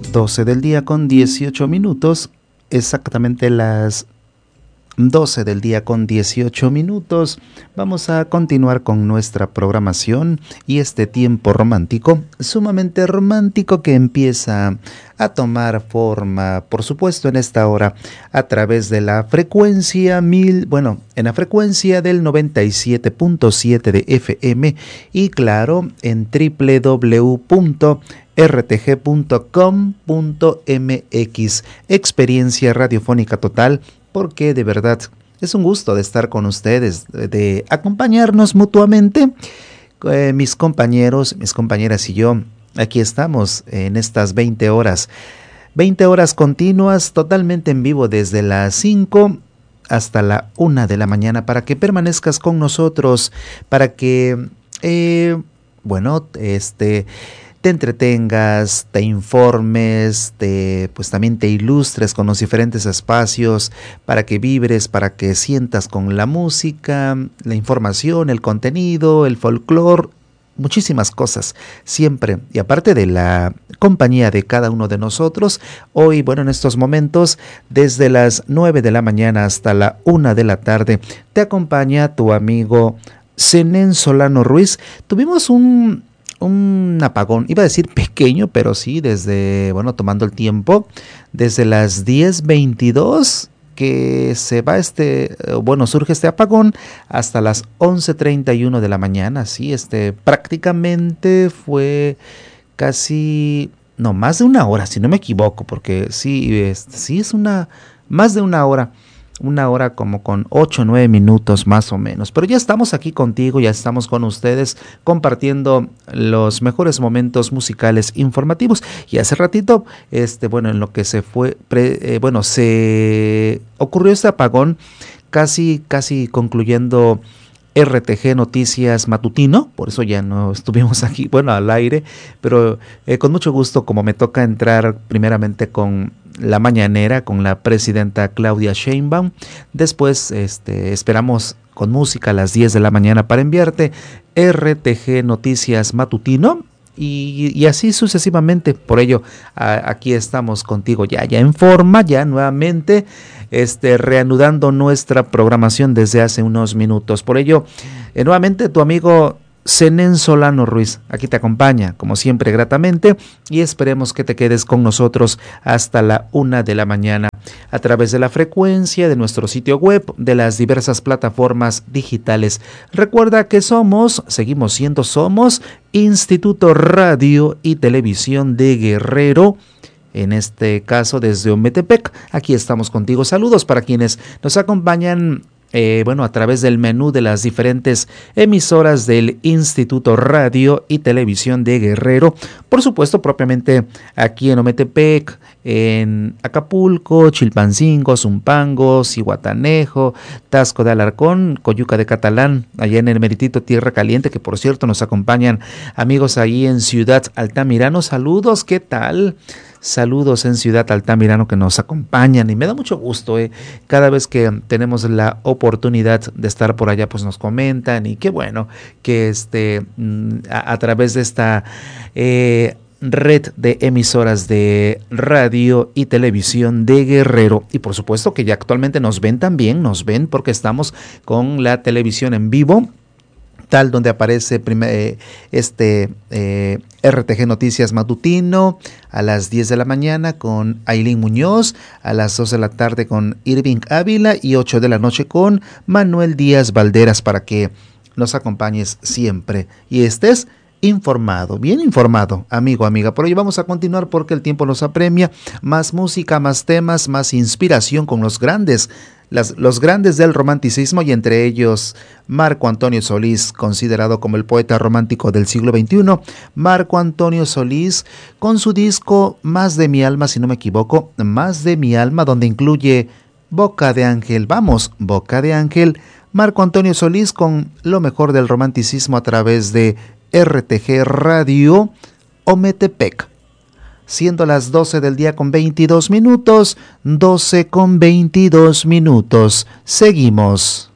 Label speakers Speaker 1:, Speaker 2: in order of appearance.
Speaker 1: 12 del día con 18 minutos, exactamente las 12 del día con 18 minutos. Vamos a continuar con nuestra programación y este tiempo romántico, sumamente romántico, que empieza a tomar forma, por supuesto, en esta hora a través de la frecuencia en la frecuencia del 97.7 de FM y claro, en www.rtg.com.mx. Experiencia radiofónica total, porque de verdad es un gusto de estar con ustedes, de acompañarnos mutuamente. Mis compañeros, mis compañeras y yo, aquí estamos en estas 20 horas continuas, totalmente en vivo desde las 5 hasta la 1 de la mañana, para que permanezcas con nosotros, para que, te entretengas, te informes, pues también te ilustres con los diferentes espacios, para que vibres, para que sientas con la música, la información, el contenido, el folclore, muchísimas cosas, siempre. Y aparte de la compañía de cada uno de nosotros, hoy, en estos momentos, desde las 9 de la mañana hasta la 1 de la tarde, te acompaña tu amigo Zenén Solano Ruiz. Tuvimos un apagón, iba a decir pequeño, pero sí, tomando el tiempo, desde las 10:22 que se va surge este apagón hasta las 11:31 de la mañana, sí, prácticamente fue casi, no, más de una hora, si no me equivoco, porque sí, es más de una hora como con 8 o 9 minutos más o menos. Pero ya estamos aquí contigo, ya estamos con ustedes compartiendo los mejores momentos musicales informativos. Y hace ratito, en lo que se ocurrió este apagón, casi concluyendo RTG Noticias Matutino, por eso ya no estuvimos aquí, al aire, pero con mucho gusto, como me toca entrar primeramente con la mañanera, con la presidenta Claudia Sheinbaum. Después esperamos con música a las 10 de la mañana para enviarte RTG Noticias Matutino, y así sucesivamente. Por ello, aquí estamos contigo ya en forma, ya nuevamente reanudando nuestra programación desde hace unos minutos. Por ello, nuevamente tu amigo Zenén Solano Ruiz aquí te acompaña, como siempre, gratamente, y esperemos que te quedes con nosotros hasta la 1 de la mañana a través de la frecuencia de nuestro sitio web, de las diversas plataformas digitales. Recuerda que somos Instituto Radio y Televisión de Guerrero, en este caso desde Ometepec. Aquí estamos contigo. Saludos para quienes nos acompañan a través del menú de las diferentes emisoras del Instituto Radio y Televisión de Guerrero. Por supuesto, propiamente aquí en Ometepec, en Acapulco, Chilpancingo, Zumpango, Zihuatanejo, Tasco de Alarcón, Coyuca de Catalán, allá en el meritito Tierra Caliente, que por cierto nos acompañan amigos ahí en Ciudad Altamirano. Saludos, ¿qué tal? Saludos en Ciudad Altamirano, que nos acompañan, y me da mucho gusto, cada vez que tenemos la oportunidad de estar por allá, pues nos comentan, y qué bueno que a través de esta red de emisoras de radio y televisión de Guerrero, y por supuesto que ya actualmente nos ven porque estamos con la televisión en vivo, tal donde aparece RTG Noticias Matutino a las 10 de la mañana con Ailín Muñoz, a las 2 de la tarde con Irving Ávila y 8 de la noche con Manuel Díaz Valderas, para que nos acompañes siempre y estés informado, bien informado, amigo, amiga. Por ello vamos a continuar porque el tiempo nos apremia. Más música, más temas, más inspiración con los grandes del romanticismo, y entre ellos Marco Antonio Solís, considerado como el poeta romántico del siglo XXI. Marco Antonio Solís, con su disco Más de mi alma, si no me equivoco, Más de mi alma, donde incluye Boca de Ángel. Vamos, Boca de Ángel. Marco Antonio Solís con lo mejor del romanticismo a través de RTG Radio Ometepec. Siendo las 12 del día con 22 minutos, 12 con 22 minutos. Seguimos.